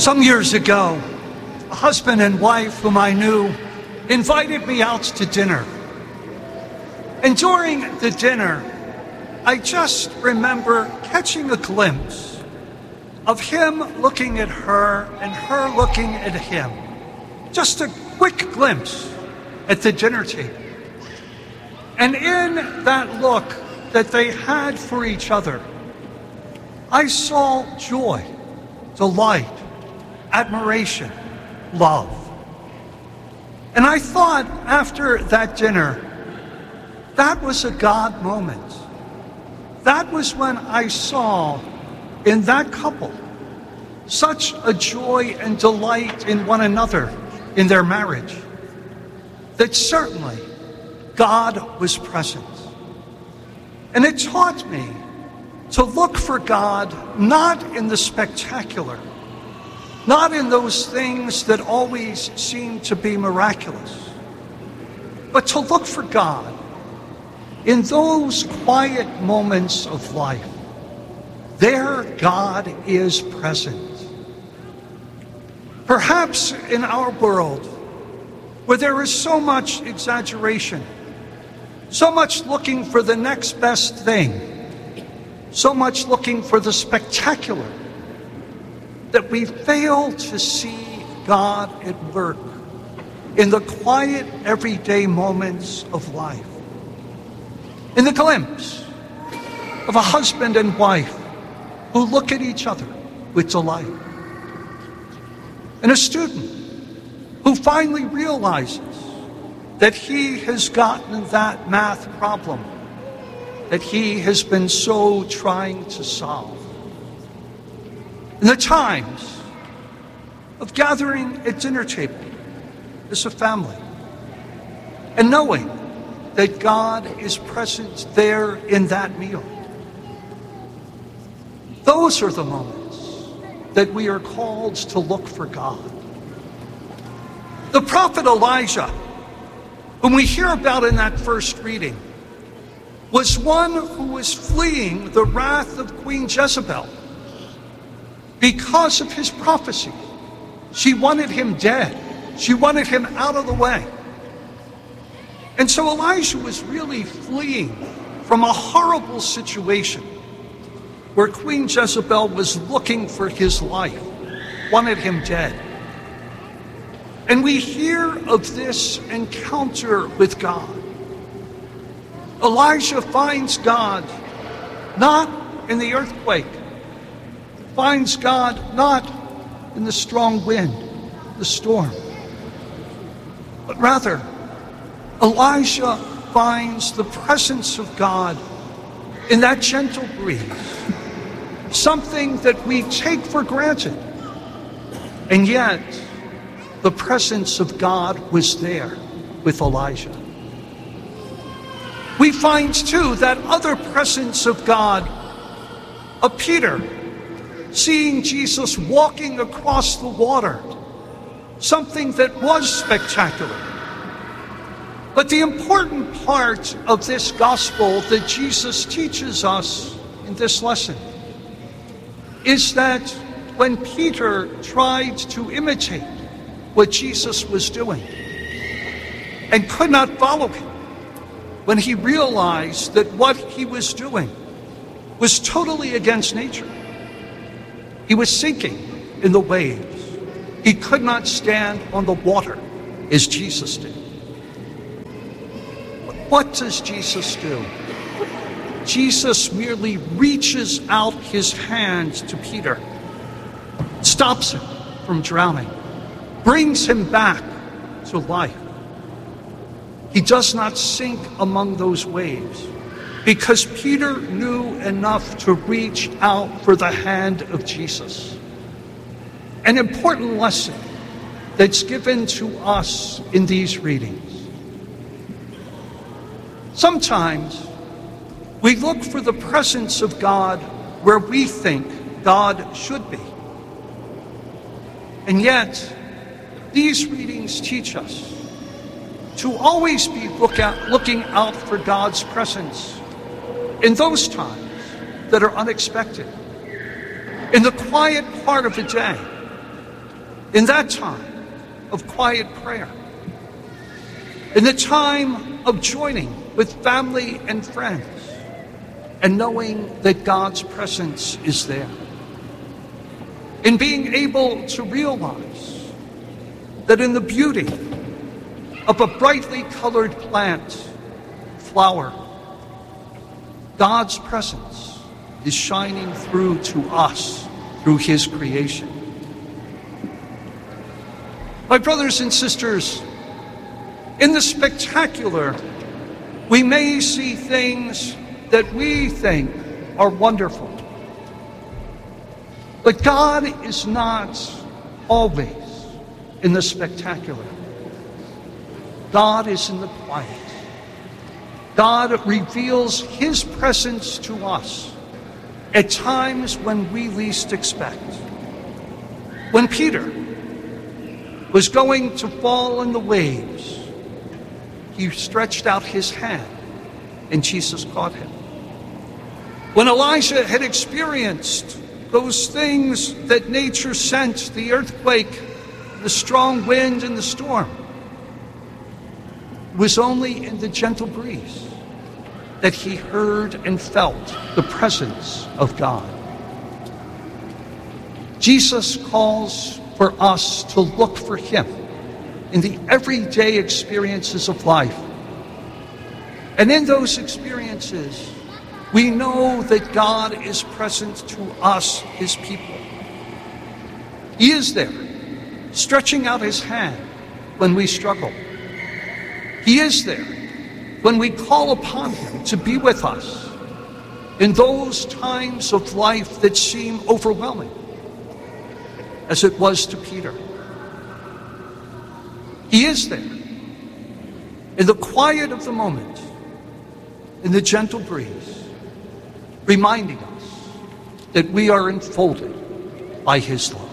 Some years ago, a husband and wife whom I knew invited me out to dinner. And during the dinner, I just remember catching a glimpse of him looking at her and her looking at him. Just a quick glimpse at the dinner table. And in that look that they had for each other, I saw joy, delight, admiration, love. And I thought after that dinner, that was a God moment. That was when I saw in that couple such a joy and delight in one another in their marriage, that certainly God was present. And it taught me to look for God not in the spectacular, not in those things that always seem to be miraculous, but to look for God in those quiet moments of life. There God is present. Perhaps in our world, where there is so much exaggeration, so much looking for the next best thing, so much looking for the spectacular, that we fail to see God at work in the quiet, everyday moments of life. In the glimpse of a husband and wife who look at each other with delight. And a student who finally realizes that he has gotten that math problem that he has been so trying to solve. In the times of gathering at dinner table as a family and knowing that God is present there in that meal. Those are the moments that we are called to look for God. The prophet Elijah, whom we hear about in that first reading, was one who was fleeing the wrath of Queen Jezebel because of his prophecy. She wanted him dead. She wanted him out of the way. And so Elijah was really fleeing from a horrible situation where Queen Jezebel was looking for his life, wanted him dead. And we hear of this encounter with God. Elijah finds God not in the earthquake, finds God not in the strong wind, the storm, but rather Elijah finds the presence of God in that gentle breeze, something that we take for granted. And yet, the presence of God was there with Elijah. We find, too, that other presence of God of Peter, seeing Jesus walking across the water, something that was spectacular. But the important part of this gospel that Jesus teaches us in this lesson is that when Peter tried to imitate what Jesus was doing and could not follow him, when he realized that what he was doing was totally against nature, he was sinking in the waves. He could not stand on the water as Jesus did. What does Jesus do? Jesus merely reaches out his hand to Peter, stops him from drowning, brings him back to life. He does not sink among those waves because Peter knew enough to reach out for the hand of Jesus. An important lesson that's given to us in these readings. Sometimes we look for the presence of God where we think God should be. And yet, these readings teach us to always be looking out for God's presence in those times that are unexpected, in the quiet part of the day in that time of quiet prayer, in the time of joining with family and friends, and knowing that God's presence is there, in being able to realize that in the beauty of a brightly colored plant, flower, God's presence is shining through to us through his creation. My brothers and sisters, in the spectacular, we may see things that we think are wonderful. But God is not always in the spectacular. God is in the quiet. God reveals his presence to us at times when we least expect. When Peter was going to fall in the waves, he stretched out his hand and Jesus caught him. When Elijah had experienced those things that nature sent, the earthquake, the strong wind, and the storm, it was only in the gentle breeze that he heard and felt the presence of God. Jesus calls for us to look for him in the everyday experiences of life. And in those experiences, we know that God is present to us, his people. He is there, stretching out his hand when we struggle. He is there when we call upon him to be with us in those times of life that seem overwhelming, as it was to Peter. He is there in the quiet of the moment, in the gentle breeze, reminding us that we are enfolded by his love.